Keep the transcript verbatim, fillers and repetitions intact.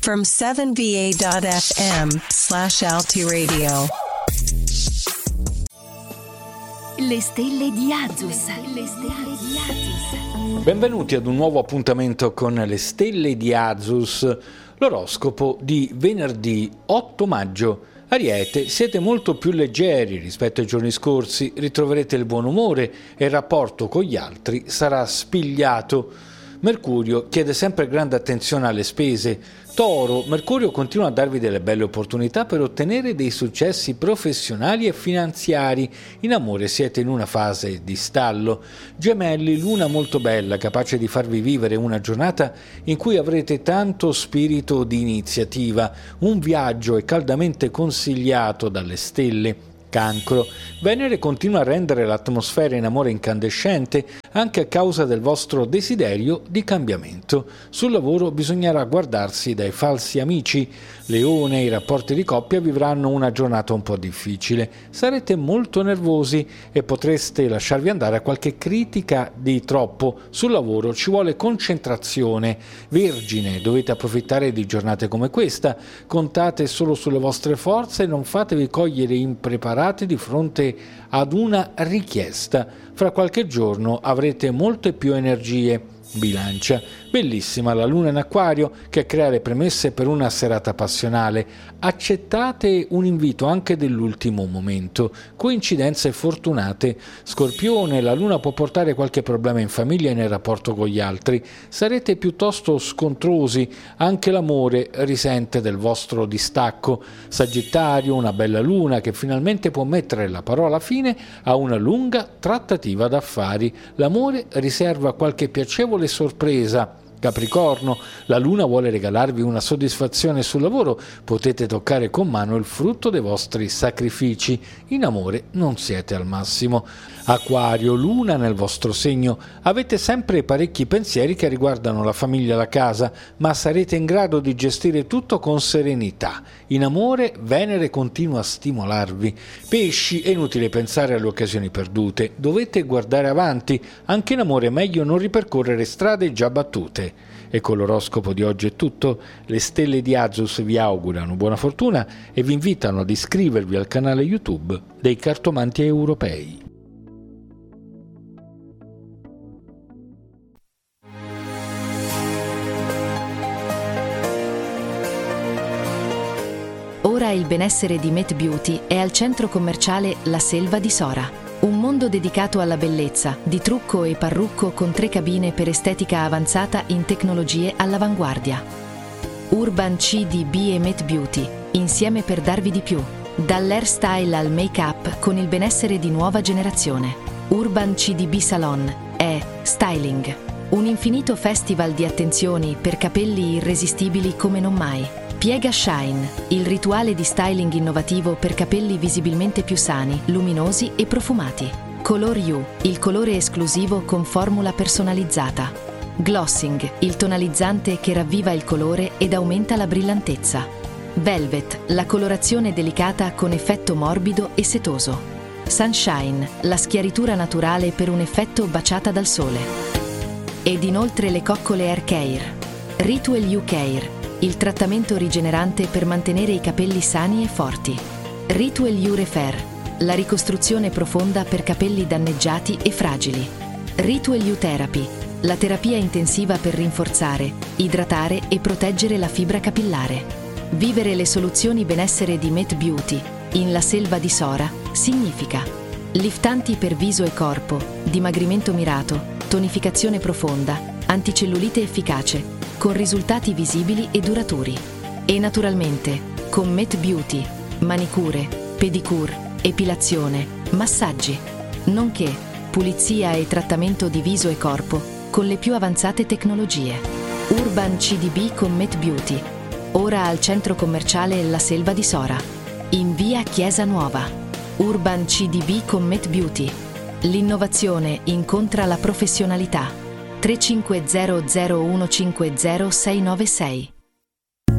from seven v a dot f m slash Alti Radio. Le stelle di Azus. Le stelle di Azus. Benvenuti ad un nuovo appuntamento con le stelle di Azus, l'oroscopo di venerdì otto maggio. Ariete, siete molto più leggeri rispetto ai giorni scorsi, ritroverete il buon umore e il rapporto con gli altri sarà spigliato. Mercurio chiede sempre grande attenzione alle spese. Toro, Mercurio continua a darvi delle belle opportunità per ottenere dei successi professionali e finanziari. In amore siete in una fase di stallo. Gemelli, luna molto bella, capace di farvi vivere una giornata in cui avrete tanto spirito di iniziativa. Un viaggio è caldamente consigliato dalle stelle. Cancro, Venere continua a rendere l'atmosfera in amore incandescente anche a causa del vostro desiderio di cambiamento. Sul lavoro bisognerà guardarsi dai falsi amici. Leone, i rapporti di coppia vivranno una giornata un po' difficile. Sarete molto nervosi e potreste lasciarvi andare a qualche critica di troppo. Sul lavoro ci vuole concentrazione. Vergine, dovete approfittare di giornate come questa. Contate solo sulle vostre forze e non fatevi cogliere impreparati di fronte ad una richiesta. Fra qualche giorno avrete molte più energie. Bilancia, bellissima la luna in Acquario che crea le premesse per una serata passionale. Accettate un invito anche dell'ultimo momento. Coincidenze fortunate. Scorpione, la luna può portare qualche problema in famiglia e nel rapporto con gli altri. Sarete piuttosto scontrosi, anche l'amore risente del vostro distacco. Sagittario, una bella luna che finalmente può mettere la parola fine a una lunga trattativa d'affari. L'amore riserva qualche piacevole sorpresa. Capricorno, la luna vuole regalarvi una soddisfazione sul lavoro, potete toccare con mano il frutto dei vostri sacrifici. In amore non siete al massimo. Acquario, luna nel vostro segno, avete sempre parecchi pensieri che riguardano la famiglia e la casa, ma sarete in grado di gestire tutto con serenità. In amore Venere continua a stimolarvi. Pesci, è inutile pensare alle occasioni perdute, dovete guardare avanti, anche in amore è meglio non ripercorrere strade già battute. E con l'oroscopo di oggi è tutto. Le stelle di Azus vi augurano buona fortuna e vi invitano ad iscrivervi al canale YouTube dei Cartomanti Europei. Ora il benessere di Met Beauty è al centro commerciale La Selva di Sora. Un mondo dedicato alla bellezza, di trucco e parrucco con tre cabine per estetica avanzata in tecnologie all'avanguardia. Urban C D B e Met Beauty, insieme per darvi di più. Dall'hairstyle al make-up con il benessere di nuova generazione. Urban C D B Salon è styling. Un infinito festival di attenzioni per capelli irresistibili come non mai. Piega Shine, il rituale di styling innovativo per capelli visibilmente più sani, luminosi e profumati. Color You, il colore esclusivo con formula personalizzata. Glossing, il tonalizzante che ravviva il colore ed aumenta la brillantezza. Velvet, la colorazione delicata con effetto morbido e setoso. Sunshine, la schiaritura naturale per un effetto baciata dal sole. Ed inoltre le coccole Hair Care. Ritual You Care, il trattamento rigenerante per mantenere i capelli sani e forti. Ritual You Repair, la ricostruzione profonda per capelli danneggiati e fragili. Ritual You Therapy, la terapia intensiva per rinforzare, idratare e proteggere la fibra capillare. Vivere le soluzioni benessere di Met Beauty in La Selva di Sora significa liftanti per viso e corpo, dimagrimento mirato, tonificazione profonda, anticellulite efficace, con risultati visibili e duraturi. E naturalmente, con Met Beauty, manicure, pedicure, epilazione, massaggi, nonché pulizia e trattamento di viso e corpo con le più avanzate tecnologie. Urban C D B con Met Beauty, ora al centro commerciale La Selva di Sora, in via Chiesa Nuova. Urban C D B con Met Beauty. L'innovazione incontra la professionalità. tre cinque zero zero uno cinque zero sei nove sei